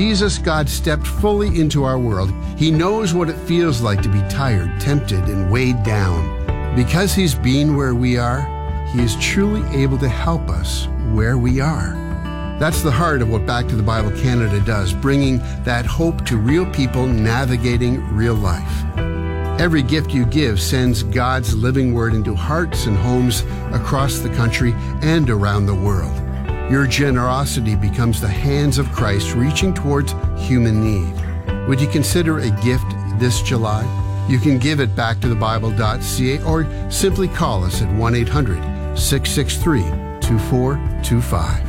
Jesus, God stepped fully into our world. He knows what it feels like to be tired, tempted, and weighed down. Because He's been where we are, He is truly able to help us where we are. That's the heart of what Back to the Bible Canada does, bringing that hope to real people navigating real life. Every gift you give sends God's living word into hearts and homes across the country and around the world. Your generosity becomes the hands of Christ reaching towards human need. Would you consider a gift this July? You can give at backtothebible.ca or simply call us at 1-800-663-2425.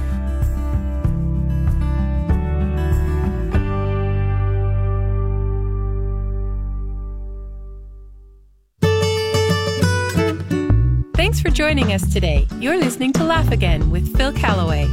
Thanks for joining us today. You're listening to Laugh Again with Phil Callaway.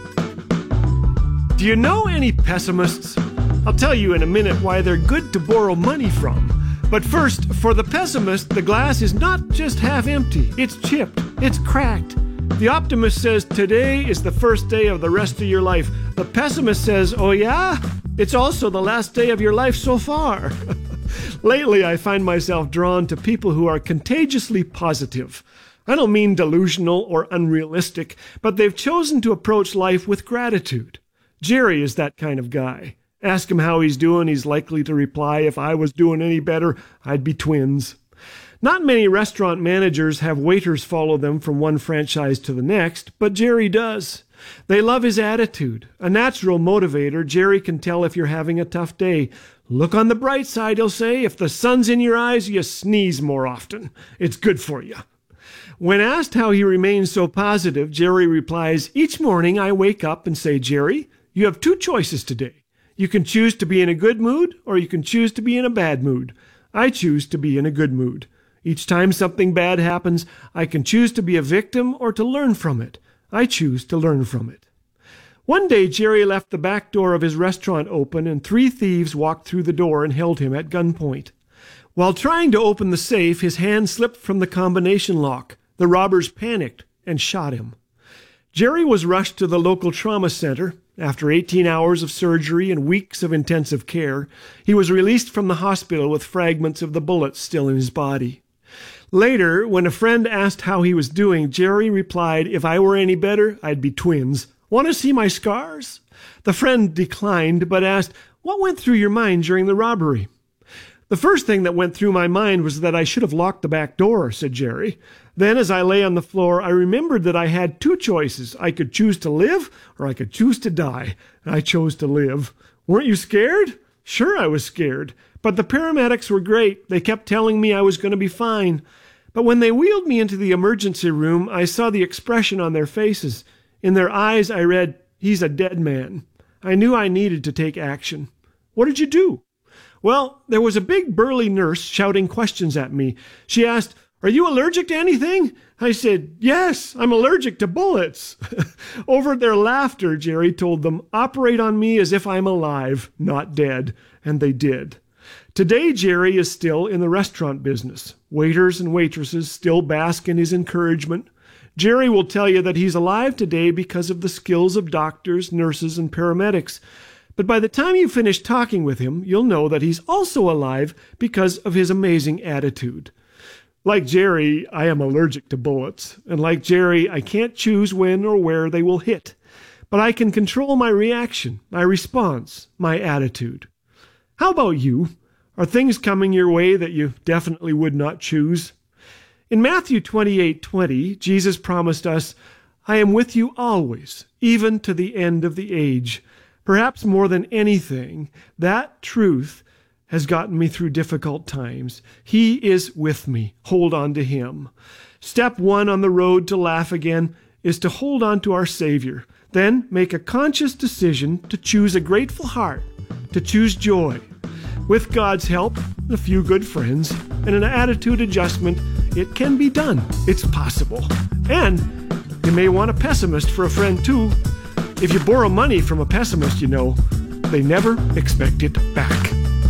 Do you know any pessimists? I'll tell you in a minute why they're good to borrow money from. But first, for the pessimist, the glass is not just half empty. It's chipped. It's cracked. The optimist says today is the first day of the rest of your life. The pessimist says, oh yeah? It's also the last day of your life so far. Lately, I find myself drawn to people who are contagiously positive. I don't mean delusional or unrealistic, but they've chosen to approach life with gratitude. Jerry is that kind of guy. Ask him how he's doing, he's likely to reply, if I was doing any better, I'd be twins. Not many restaurant managers have waiters follow them from one franchise to the next, but Jerry does. They love his attitude. A natural motivator, Jerry can tell if you're having a tough day. Look on the bright side, he'll say. If the sun's in your eyes, you sneeze more often. It's good for you. When asked how he remains so positive, Jerry replies, each morning I wake up and say, Jerry, you have two choices today. You can choose to be in a good mood or you can choose to be in a bad mood. I choose to be in a good mood. Each time something bad happens, I can choose to be a victim or to learn from it. I choose to learn from it. One day, Jerry left the back door of his restaurant open and 3 thieves walked through the door and held him at gunpoint. While trying to open the safe, his hand slipped from the combination lock. The robbers panicked and shot him. Jerry was rushed to the local trauma center. After 18 hours of surgery and weeks of intensive care, he was released from the hospital with fragments of the bullets still in his body. Later, when a friend asked how he was doing, Jerry replied, if I were any better, I'd be twins. Want to see my scars? The friend declined, but asked, what went through your mind during the robbery? The first thing that went through my mind was that I should have locked the back door, said Jerry. Then, as I lay on the floor, I remembered that I had 2 choices. I could choose to live or I could choose to die. I chose to live. Weren't you scared? Sure, I was scared. But the paramedics were great. They kept telling me I was going to be fine. But when they wheeled me into the emergency room, I saw the expression on their faces. In their eyes, I read, he's a dead man. I knew I needed to take action. What did you do? Well, there was a big burly nurse shouting questions at me. She asked, are you allergic to anything? I said, yes, I'm allergic to bullets. Over their laughter, Jerry told them, operate on me as if I'm alive, not dead. And they did. Today, Jerry is still in the restaurant business. Waiters and waitresses still bask in his encouragement. Jerry will tell you that he's alive today because of the skills of doctors, nurses, and paramedics. But by the time you finish talking with him, you'll know that he's also alive because of his amazing attitude. Like Jerry, I am allergic to bullets. And like Jerry, I can't choose when or where they will hit. But I can control my reaction, my response, my attitude. How about you? Are things coming your way that you definitely would not choose? In Matthew 28:20, Jesus promised us, I am with you always, even to the end of the age. Perhaps more than anything, that truth has gotten me through difficult times. He is with me. Hold on to him. Step 1 on the road to laugh again is to hold on to our Savior. Then make a conscious decision to choose a grateful heart, to choose joy. With God's help, a few good friends, and an attitude adjustment, it can be done. It's possible. And you may want a pessimist for a friend too. If you borrow money from a pessimist, you know, they never expect it back.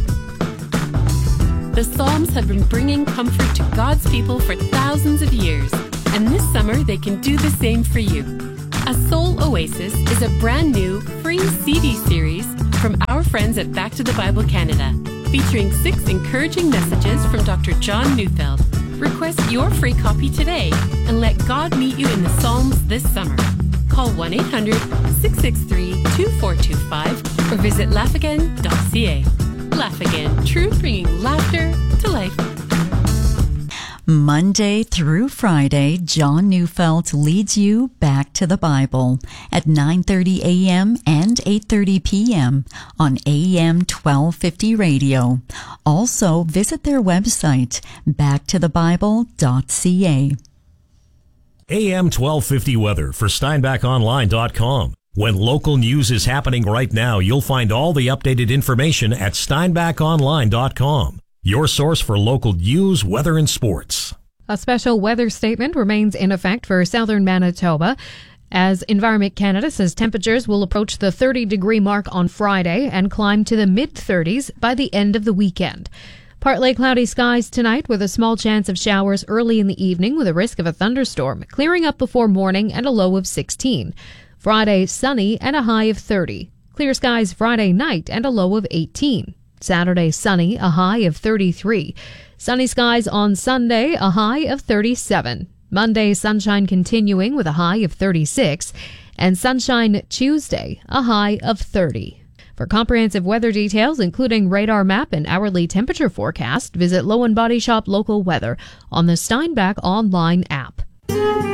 The Psalms have been bringing comfort to God's people for thousands of years, and this summer they can do the same for you. A Soul Oasis is a brand new, free CD series from our friends at Back to the Bible Canada, featuring 6 encouraging messages from Dr. John Neufeld. Request your free copy today and let God meet you in the Psalms this summer. Call 1-800-663-2425 or visit laughagain.ca. Laugh Again, truth bringing laughter to life. Monday through Friday, John Neufeld leads you back to the Bible at 9:30 a.m. and 8:30 p.m. on AM 1250 radio. Also, visit their website, backtothebible.ca. AM 1250 weather for SteinbachOnline.com. When local news is happening right now, you'll find all the updated information at SteinbachOnline.com. Your source for local news, weather, and sports. A special weather statement remains in effect for southern Manitoba, as Environment Canada says temperatures will approach the 30-degree mark on Friday and climb to the mid-30s by the end of the weekend. Partly cloudy skies tonight with a small chance of showers early in the evening with a risk of a thunderstorm, clearing up before morning and a low of 16. Friday, sunny and a high of 30. Clear skies Friday night and a low of 18. Saturday, sunny, a high of 33. Sunny skies on Sunday, a high of 37. Monday, sunshine continuing with a high of 36. And sunshine Tuesday, a high of 30. For comprehensive weather details, including radar map and hourly temperature forecast, visit Low and Body Shop Local Weather on the Steinbach Online app.